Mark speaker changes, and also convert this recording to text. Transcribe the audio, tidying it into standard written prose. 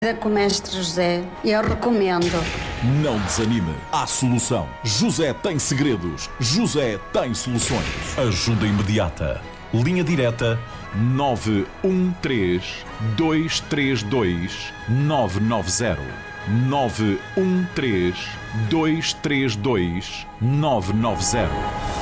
Speaker 1: Com o Mestre José, eu recomendo.
Speaker 2: Não desanime, há solução. José tem segredos, José tem soluções. Ajuda imediata. Linha direta 913 232 990. 913 232 990.